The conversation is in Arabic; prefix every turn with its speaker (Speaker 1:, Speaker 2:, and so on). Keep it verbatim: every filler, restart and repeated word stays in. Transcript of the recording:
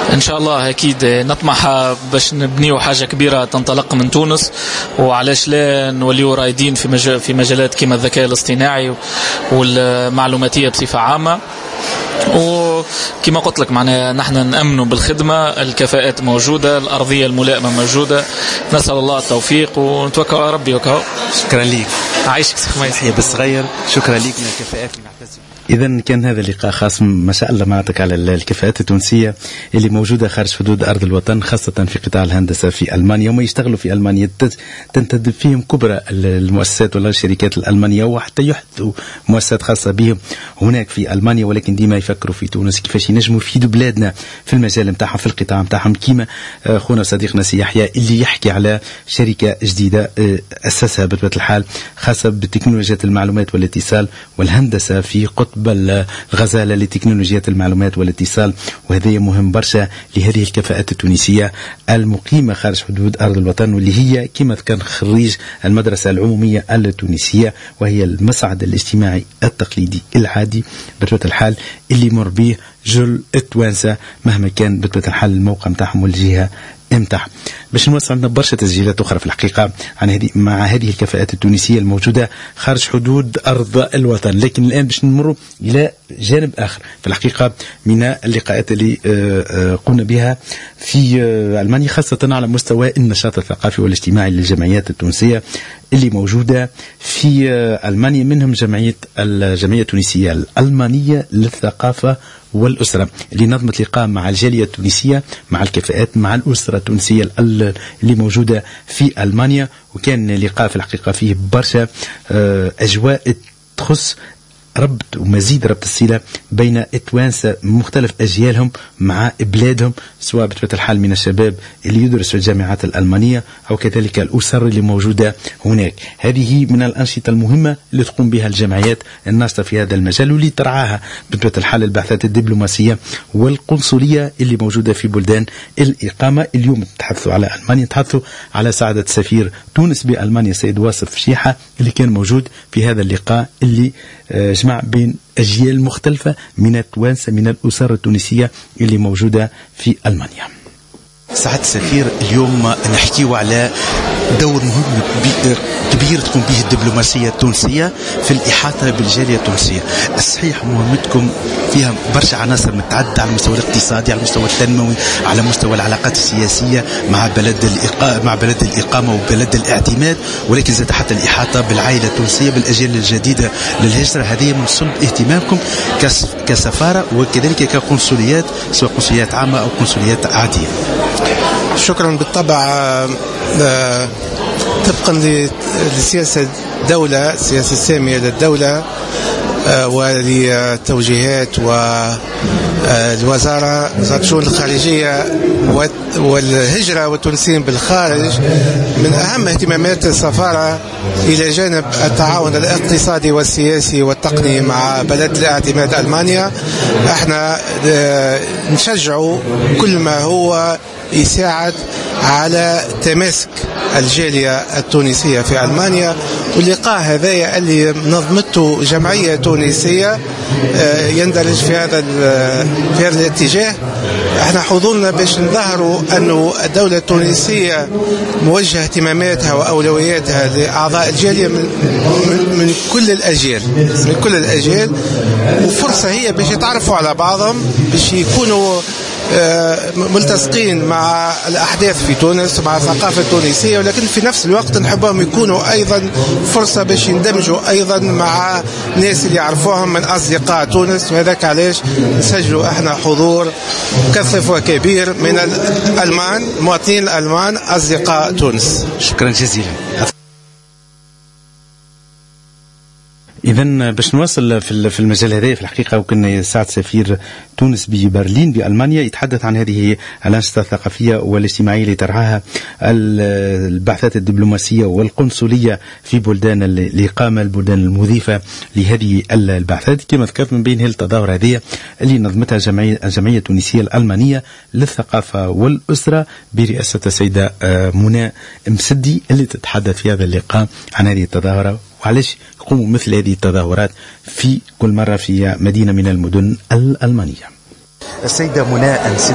Speaker 1: إن شاء الله أكيد نطمح باش نبنيو حاجة كبيرة تنطلق من تونس، وعلاش لا نوليو رايدين في مجال في مجالات كما الذكاء الاصطناعي والمعلوماتية بصفة عامة. وكما قلت لك معنا نحن نأمنوا بالخدمة، الكفاءات موجودة، الأرضية الملائمة موجودة، نسأل الله التوفيق ونتوكل على ربي. وكهو
Speaker 2: شكرا ليك.
Speaker 1: عايشك
Speaker 2: يحيى بالصغير، شكرا ليك من الكفاءات اللي نعتز. إذا كان هذا اللقاء خاص ما شاء الله معك على الكفاءات التونسية اللي موجودة خارج حدود أرض الوطن، خاصة في قطاع الهندسة في ألمانيا، وما يشتغلوا في ألمانيا تنتدب فيهم كبرى المؤسسات ولا الشركات الألمانية، وحتى يحدثوا مؤسسات خاصة بهم هناك في ألمانيا، ولكن ديما يفكروا في تونس كيفاش ينجموا يفيدوا بلادنا في المجال متاعهم في القطاع متاعهم، كيما خونا وصديقنا سي يحيى اللي يحكي على شركة جديدة أسسها بطبيعة الحال خاصة بتكنولوجيات المعلومات والاتصال والهندسة في قطب الغزالة لتكنولوجيات المعلومات والاتصال، وهذا مهم برشا لهذه الكفاءات التونسية المقيمة خارج حدود أرض الوطن، واللي هي كما كان خريج المدرسة العمومية التونسية، وهي المصعد الاجتماعي التقليدي العادي بطبيعة الحال اللي مر به جل التوانسة مهما كان بطبيعة الحال الموقع متاعهم والجهة امتح. باش نوصل عندنا برشا تسجيلات أخرى في الحقيقة عن هذه مع هذه الكفاءات التونسية الموجودة خارج حدود أرض الوطن، لكن الآن باش نمر إلى جانب آخر في الحقيقة من اللقاءات اللي قمنا بها في ألمانيا، خاصة على مستوى النشاط الثقافي والاجتماعي للجمعيات التونسية اللي موجودة في ألمانيا، منهم جمعية الجمعية التونسية الألمانية للثقافة والأسرة اللي نظمت لقاء مع الجالية التونسية مع الكفاءات مع الأسرة التونسية اللي موجودة في ألمانيا، وكان لقاء في الحقيقة فيه برشا أجواء تخص ربط ومزيد ربط الصلة بين التوانسة مختلف أجيالهم مع بلادهم، سواء بطبيعة الحال من الشباب اللي يدرسوا الجامعات الألمانية أو كذلك الأسر اللي موجودة هناك. هذه من الأنشطة المهمة اللي تقوم بها الجمعيات الناشطة في هذا المجال، واللي ترعاها بطبيعة الحال البعثات الدبلوماسية والقنصلية اللي موجودة في بلدان الإقامة. اليوم نتحدثوا على ألمانيا، نتحدثوا على سعادة سفير تونس بألمانيا السيد واصف شيحة اللي كان موجود في هذا اللقاء اللي جمع بين أجيال مختلفة من التوانسة من الأسر التونسية اللي موجودة في ألمانيا.
Speaker 3: سعادة السفير، اليوم نحكيو على دور مهم كبير تقوم به الدبلوماسية التونسية في الإحاطة بالجالية التونسية. الصحيح مهمتكم فيها برشا عناصر متعددة على المستوى الاقتصادي، على المستوى التنموي، على مستوى العلاقات السياسية مع بلد الإقامة مع بلد الإقامة وبلد الاعتماد، ولكن زاد حتى الإحاطة بالعائلة التونسية بالأجيال الجديدة للهجرة. هذه من صلب اهتمامكم كسفارة وكذلك كقنصليات، سواء قنصليات عامة أو قنصليات عادية.
Speaker 4: شكرا. بالطبع طبقا لسياسة الدولة، سياسة سامية للدولة ولتوجيهات والوزارة وزارة الشؤون الخارجية والهجرة والتونسيين بالخارج، من أهم اهتمامات السفارة إلى جانب التعاون الاقتصادي والسياسي والتقني مع بلد الاعتماد ألمانيا، احنا نشجع كل ما هو يساعد على تماسك الجالية التونسية في ألمانيا. واللقاء هذا اللي نظمته جمعية تونسية يندرج في هذا في هذا الاتجاه. احنا حضورنا باش نظهروا أنه الدولة التونسية موجهة اهتماماتها وأولوياتها لأعضاء الجالية من, من, من كل الأجيال من كل الأجيال وفرصة هي باش يتعرفوا على بعضهم، باش يكونوا ملتصقين مع الأحداث في تونس ومع الثقافة التونسية، ولكن في نفس الوقت نحبهم يكونوا أيضا فرصة باش يندمجوا أيضا مع ناس اللي يعرفوهم من أصدقاء تونس. وهذاك علاش نسجلوا احنا حضور كثيف وكبير من الألمان، المواطنين الألمان أصدقاء تونس.
Speaker 3: شكرا جزيلا.
Speaker 2: إذن باش نواصل في المجال هذا في الحقيقة، وكنا سعد سفير تونس ببرلين بألمانيا يتحدث عن هذه الأنشطة الثقافية والاجتماعية اللي ترعاها البعثات الدبلوماسية والقنصلية في بلدان الإقامة، البلدان المضيفة لهذه البعثات، كما ذكرت من بينها التظاهرة هذه اللي نظمتها الجمعية الجمعية التونسية الألمانية للثقافة والأسرة برئاسة السيدة منى مسدي، اللي تتحدث في هذا اللقاء عن هذه التظاهرة وعلاش يقوموا مثل هذه التظاهرات في كل مرة في مدينة من المدن الألمانية.
Speaker 3: السيدة منى